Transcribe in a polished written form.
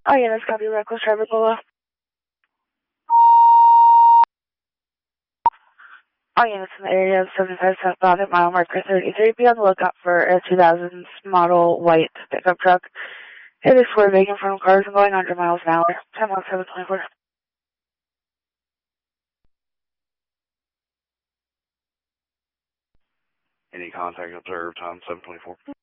Oh, yeah, that's copy. Reckless driver, Lola. Oh, yeah, it's in the area of 75 southbound at mile marker 33. Be on the lookout for a 2000s model white pickup truck. It is swerving in front of cars and going 100 miles an hour. Time on 724. Any contact observed on 724?